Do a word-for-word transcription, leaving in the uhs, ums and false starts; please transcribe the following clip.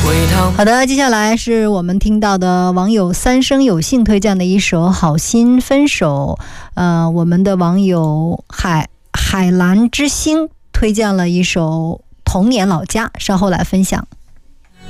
好的，接下来是我们听到的网友三生有幸推荐的一首《好心分手》。呃，我们的网友海海蓝之星推荐了一首《童年老家》，稍后来分享。